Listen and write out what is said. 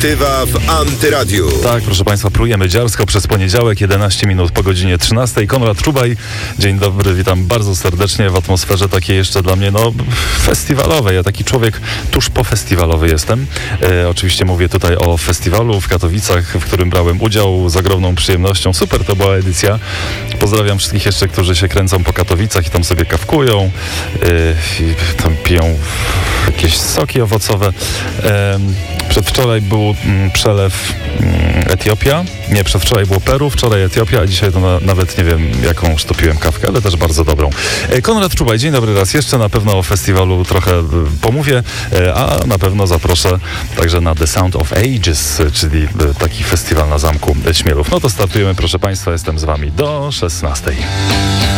Perspektywa w Antyradiu. Tak, proszę Państwa, prujemy dziarsko przez poniedziałek, 11 minut po godzinie 13. Konrad Czubaj, dzień dobry, witam bardzo serdecznie w atmosferze takiej jeszcze dla mnie, festiwalowej. Ja taki człowiek tuż po festiwalowy jestem. Oczywiście mówię tutaj o festiwalu w Katowicach, w którym brałem udział z ogromną przyjemnością. Super to była edycja. Pozdrawiam wszystkich jeszcze, którzy się kręcą po Katowicach i tam sobie kawkują, i tam piją jakieś soki owocowe. Przedwczoraj był przelew Etiopia. Nie, przedwczoraj było Peru, wczoraj Etiopia, a dzisiaj to nawet nie wiem, jaką sztopiłem kawkę, ale też bardzo dobrą. Konrad Czubaj, dzień dobry raz jeszcze. Na pewno o festiwalu trochę pomówię, a na pewno zaproszę także na The Sound of Ages, czyli taki festiwal na Zamku Śmielów. No to startujemy, proszę Państwa, jestem z Wami do 16.